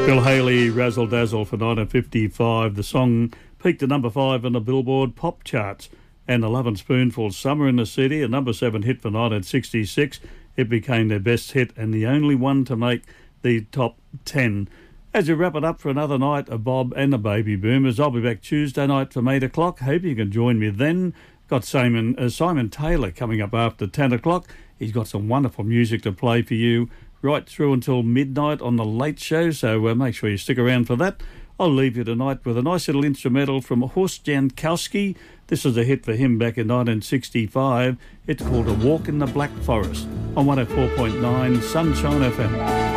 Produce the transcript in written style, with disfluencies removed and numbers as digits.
Bill Haley, Razzle Dazzle for 1955. The song peaked at number 5 on the Billboard pop charts. And The Lovin' Spoonful, Summer in the City, a number 7 hit for 1966. It became their best hit and the only one to make the top 10. As we wrap it up for another night of Bob and the Baby Boomers, I'll be back Tuesday night from 8 o'clock. Hope you can join me then. Got Simon Taylor coming up after 10 o'clock. He's got some wonderful music to play for you right through until midnight on The Late Show, so make sure you stick around for that. I'll leave you tonight with a nice little instrumental from Horst Jankowski. This is a hit for him back in 1965. It's called A Walk in the Black Forest on 104.9 Sunshine FM.